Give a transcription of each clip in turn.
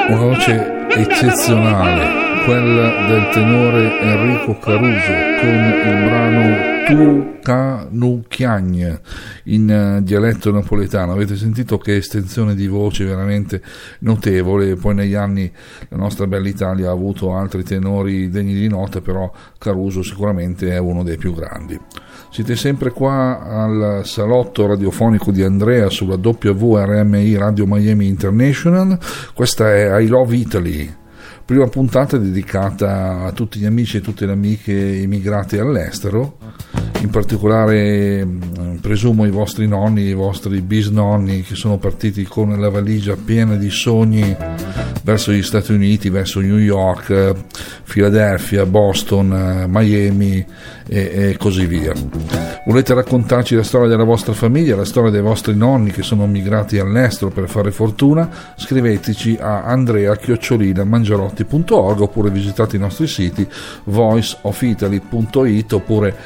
Una voce eccezionale, quella del tenore Enrico Caruso con il brano Tu Ca Chiagn in dialetto napoletano. Avete sentito che estensione di voce veramente notevole. Poi negli anni la nostra bella Italia ha avuto altri tenori degni di nota, però Caruso sicuramente è uno dei più grandi. Siete sempre qua al salotto radiofonico di Andrea sulla WRMI Radio Miami International. Questa è I Love Italy, prima puntata dedicata a tutti gli amici e tutte le amiche immigrati all'estero, in particolare presumo i vostri nonni, i vostri bisnonni che sono partiti con la valigia piena di sogni verso gli Stati Uniti, verso New York, Philadelphia, Boston, Miami e così via. Volete raccontarci la storia della vostra famiglia, la storia dei vostri nonni che sono migrati all'estero per fare fortuna? Scriveteci a andrea@mangiarotti.org oppure visitate i nostri siti voiceofitaly.it oppure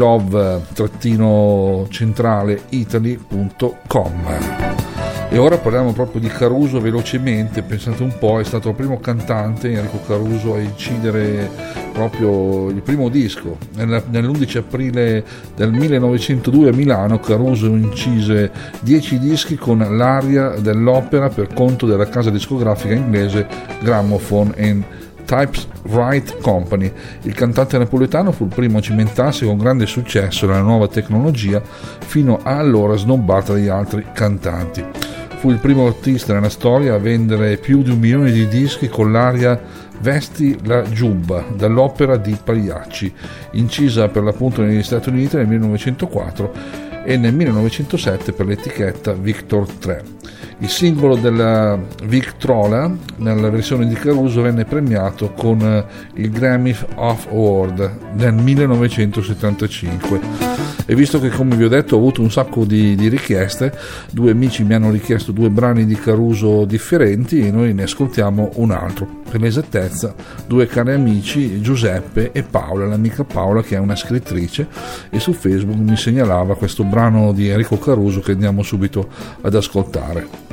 ilove-italy.com. E ora parliamo proprio di Caruso velocemente. Pensate un po', è stato il primo cantante, Enrico Caruso, a incidere proprio il primo disco. Nell'11 aprile del 1902 a Milano Caruso incise 10 dischi con l'aria dell'opera per conto della casa discografica inglese Gramophone and Typewriter Company. Il cantante napoletano fu il primo a cimentarsi con grande successo nella nuova tecnologia, fino a allora snobbata dagli altri cantanti. Fu il primo artista nella storia a vendere più di 1 milione di dischi con l'aria Vesti la giubba dall'opera di Pagliacci, incisa per l'appunto negli Stati Uniti nel 1904 e nel 1907 per l'etichetta Victor 3. Il singolo della Victrola nella versione di Caruso venne premiato con il Grammy Award nel 1975. E visto che, come vi ho detto, ho avuto un sacco di richieste, 2 amici mi hanno richiesto 2 brani di Caruso differenti e noi ne ascoltiamo un altro. Per l'esattezza, 2 cari amici, Giuseppe e Paola, l'amica Paola che è una scrittrice e su Facebook mi segnalava questo brano di Enrico Caruso che andiamo subito ad ascoltare.